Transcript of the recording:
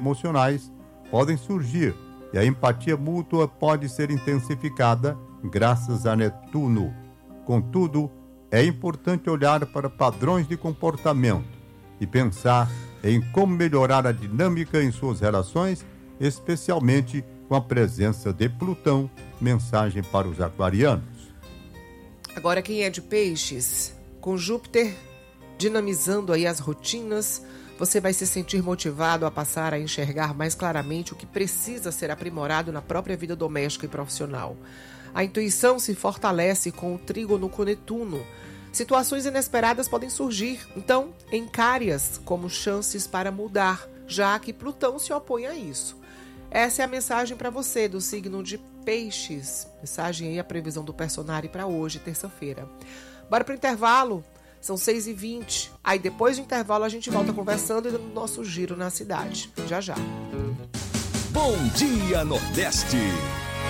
emocionais podem surgir e a empatia mútua pode ser intensificada graças a Netuno. Contudo, é importante olhar para padrões de comportamento e pensar em como melhorar a dinâmica em suas relações, especialmente com a presença de Plutão. Mensagem para os aquarianos. Agora, quem é de Peixes, com Júpiter dinamizando aí as rotinas, você vai se sentir motivado a passar a enxergar mais claramente o que precisa ser aprimorado na própria vida doméstica e profissional. A intuição se fortalece com o trígono com Netuno. Situações inesperadas podem surgir, então encare-as como chances para mudar, já que Plutão se opõe a isso. Essa é a mensagem para você do signo de Peixes. Mensagem aí, a previsão do personagem para hoje, terça-feira. Bora para o intervalo? São 6h20. Aí depois do intervalo a gente volta conversando e dando nosso giro na cidade. Já já. Bom Dia Nordeste.